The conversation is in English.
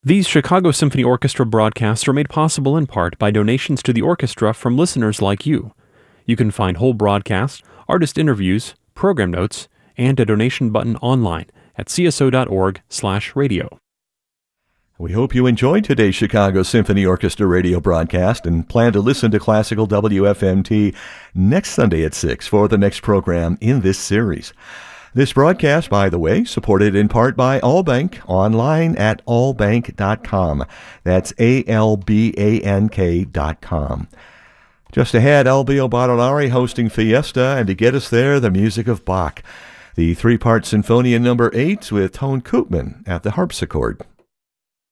These Chicago Symphony Orchestra broadcasts are made possible in part by donations to the orchestra from listeners like you. You can find whole broadcasts, artist interviews, program notes, and a donation button online at cso.org/radio. We hope you enjoyed today's Chicago Symphony Orchestra radio broadcast and plan to listen to Classical WFMT next Sunday at 6 for the next program in this series. This broadcast, by the way, supported in part by Allbank, online at allbank.com. That's ALBANK.com. Just ahead, Alvio Bartolari hosting Fiesta, and to get us there, the music of Bach. The three-part Sinfonia No. 8 with Tone Koopman at the harpsichord.